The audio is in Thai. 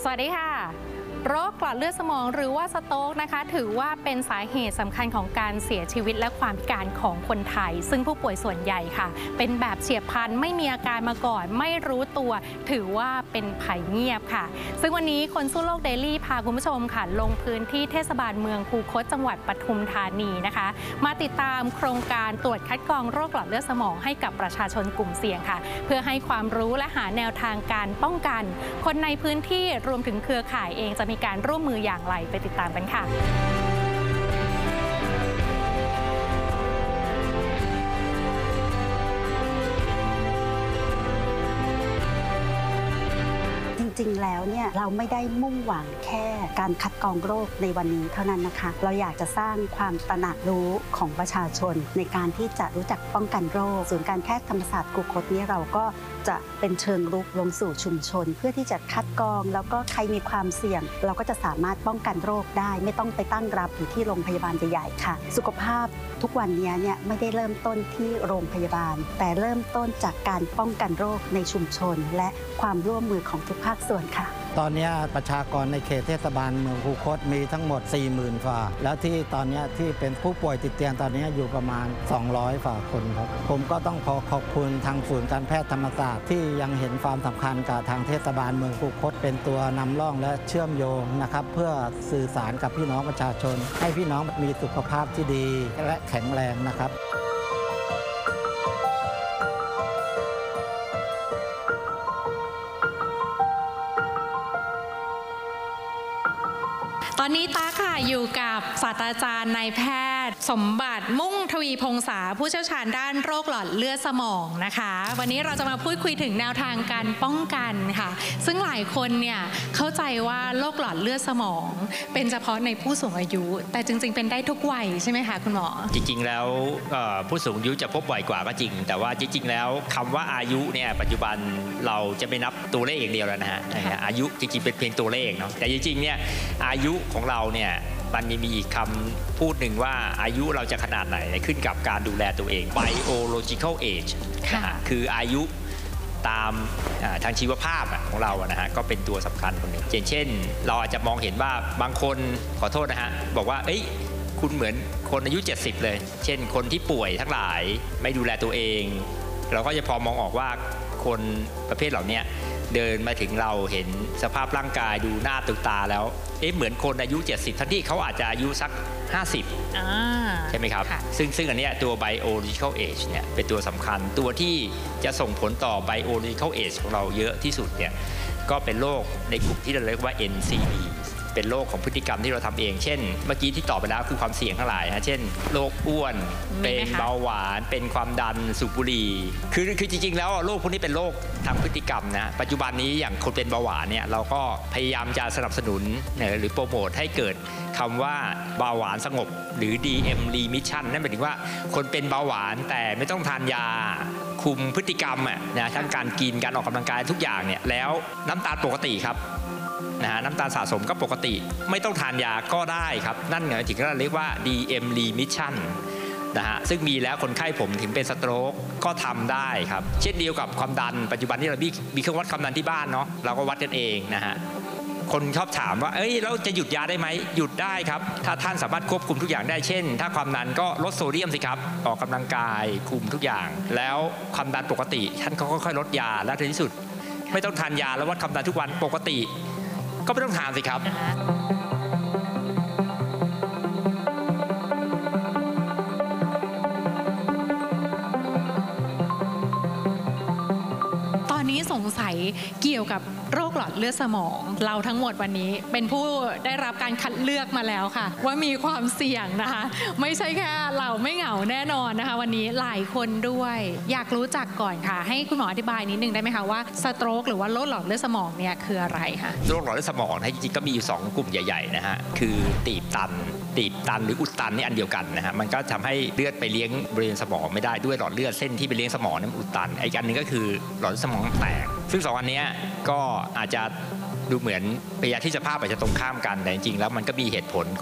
วัสดีค่ะโรคหลอดเลือดสมองหรือว่าสโตรกนะคะถือว่าเป็นสาเหตุสำคัญของการเสียชีวิตและความพิการของคนไทยซึ่งผู้ป่วยส่วนใหญ่ค่ะเป็นแบบเฉียบพลันไม่มีอาการมาก่อนไม่รู้ตัวถือว่าเป็นภัยเงียบค่ะซึ่งวันนี้คนสู้โลกเดลี่พาคุณผู้ชมค่ะลงพื้นที่เทศบาลเมืองคูคตจังหวัดปทุมธานีนะคะมาติดตามโครงการตรวจคัดกรองโรคหลอดเลือดสมองให้กับประชาชนกลุ่มเสี่ยงค่ะเพื่อให้ความรู้และหาแนวทางการป้องกันคนในพื้นที่รวมถึงเครือข่ายเองจะมีการร่วมมืออย่างไรไปติดตามกันค่ะจริงๆแล้วเนี่ยเราไม่ได้มุ่งหวังแค่การคัดกรองโรคในวันนี้เท่านั้นนะคะเราอยากจะสร้างความตระหนักรู้ของประชาชนในการที่จะรู้จักป้องกันโรคศูนย์การแพทย์ธรรมศาสตร์คูคตนี้เราก็จะเป็นเชิงรุกลงสู่ชุมชนเพื่อที่จะคัดกรองแล้วก็ใครมีความเสี่ยงเราก็จะสามารถป้องกันโรคได้ไม่ต้องไปตั้งรับอยู่ที่โรงพยาบาลใหญ่ๆค่ะสุขภาพทุกวันนี้เนี่ยไม่ได้เริ่มต้นที่โรงพยาบาลแต่เริ่มต้นจากการป้องกันโรคในชุมชนและความร่วมมือของทุกภาคส่วนค่ะตอนนี้ประชากรในเขตเทศบาลเมืองคูคตมีทั้งหมด 40,000 ฝ่าแล้วที่ตอนนี้ที่เป็นผู้ป่วยติดเตียงตอนนี้อยู่ประมาณ200 ฝ่าคนครับผมก็ต้องขอบคุณทางศูนย์การแพทย์ธรรมศาสตร์ที่ยังเห็นความสำคัญกับทางเทศบาลเมืองคูคตเป็นตัวนำร่องและเชื่อมโยงนะครับเพื่อสื่อสารกับพี่น้องประชาชนให้พี่น้องมีสุขภาพที่ดีและแข็งแรงนะครับตอนนี้ตาค่ะอยู่กับศาสตราจารย์นายแพทย์สมบัติมุ่งทวีพงษาผู้เชี่ยวชาญด้านโรคหลอดเลือดสมองนะคะวันนี้เราจะมาพูดคุยถึงแนวทางการป้องกันค่ะซึ่งหลายคนเนี่ยเข้าใจว่าโรคหลอดเลือดสมองเป็นเฉพาะในผู้สูงอายุแต่จริงๆเป็นได้ทุกวัยใช่ไหมคะคุณหมอจริงๆแล้วผู้สูงอายุจะพบบ่อยกว่าก็จริงแต่ว่าจริงๆแล้วคำว่าอายุเนี่ยปัจจุบันเราจะไม่นับตัวเลขอย่างเดียวแล้วนะฮะอายุจริงๆเป็นเพียงตัวเลขเนาะแต่จริงๆเนี่ยอายุของเราเนี่ยมันมีอีกคำพูดหนึ่งว่าอายุเราจะขนาดไหนขึ้นกับการดูแลตัวเอง biological age นะฮะคืออายุตามทางชีวภาพของเรานะฮะก็เป็นตัวสำคัญคนหนึ่งอย่างเช่นเราอาจจะมองเห็นว่าบางคนขอโทษนะฮะบอกว่าเอ้ยคุณเหมือนคนอายุ70เลยเช่นคนที่ป่วยทั้งหลายไม่ดูแลตัวเองเราก็จะพอมองออกว่าคนประเภทเหล่านี้เดินมาถึงเราเห็นสภาพร่างกายดูหน้าตึกตาแล้วเหมือนคนอายุ70ทั้งที่เขาอาจจะอายุสัก50ใช่ไหมครับซึ่งอันนี้ตัว biological age เนี่ยเป็นตัวสำคัญตัวที่จะส่งผลต่อ biological age ของเราเยอะที่สุดเนี่ยก็เป็นโรคในกลุ่มที่เราเรียกว่า NCD เป็นโรคของพฤติกรรมที่เราทำเองเช่นเมื่อกี้ที่ตอบไปแล้วคือความเสี่ยงทั้งหลายนะเช่นโรคอ้วนเป็นเบาหวานเป็นความดันสูบบุหรี่คือจริงๆแล้วโรคพวกนี้เป็นโรคทางพฤติกรรมนะปัจจุบันนี้อย่างคนเป็นเบาหวานเนี่ยเราก็พยายามจะสนับสนุนหรือโปรโมทให้เกิดคำว่าเบาหวานสงบหรือ DM remission นั่นหมายถึงว่าคนเป็นเบาหวานแต่ไม่ต้องทานยาคุมพฤติกรรมนะทั้งการกินการออกกำลังกายทุกอย่างเนี่ยแล้วน้ำตาลปกติครับน้ำตาลสะสมก็ปกติไม่ต้องทานยาก็ได้ครับนั่นหมายถึงเราเรียกว่า DM remission นะฮะซึ่งมีแล้วคนไข้ผมถึงเป็นสโตรกก็ทำได้ครับเช่นเดียวกับความดันปัจจุบันที่เรามีเครื่องวัดความดันที่บ้านเนาะเราก็วัดกันเองนะฮะคนชอบถามว่าแล้วจะหยุดยาได้ไหมหยุดได้ครับถ้าท่านสามารถควบคุมทุกอย่างได้เช่นถ้าความดันก็ลดโซเดียมสิครับออกกำลังกายคุมทุกอย่างแล้วความดันปกติท่านก็ค่อยๆลดยาและในที่สุดไม่ต้องทานยาแล้ววัดความดันทุกวันปกติก็ไม่ต้องทานสิครับตอนนี้สงสัยเกี่ยวกับโรคหลอดเลือดสมองเราทั้งหมดวันนี้เป็นผู้ได้รับการคัดเลือกมาแล้วค่ะว่ามีความเสี่ยงนะคะไม่ใช่แค่เราไม่เหงาแน่นอนนะคะวันนี้หลายคนด้วยอยากรู้จักก่อนค่ะให้คุณหมออธิบายนิดนึงได้ไหมคะว่าสโตรกหรือว่าโรคหลอดเลือดสมองเนี่ยคืออะไรคะโรคหลอดเลือดสมองจริงๆก็มีอยู่2กลุ่มใหญ่ๆนะฮะคือตีบตันหรืออุดตันนี่อันเดียวกันนะฮะมันก็ทำให้เลือดไปเลี้ยงบริเวณสมองไม่ได้ด้วยหลอดเลือดเส้นที่ไปเลี้ยงสมองนั้นอุดตันอีกอันนึงก็คือหลอดเลือดสมองแตกซึ่ง2อันนี้ก็อาจจะดูเหมือนพยาธิสภาพอาจจะตรงข้ามกันแต่จริงๆแล้วมันก็มีเหตุผล